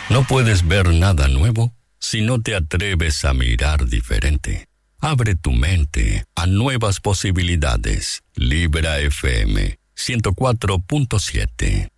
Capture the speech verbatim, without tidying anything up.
No puedes ver nada nuevo si no te atreves a mirar diferente. Abre tu mente a nuevas posibilidades. Libra F M ciento cuatro punto siete.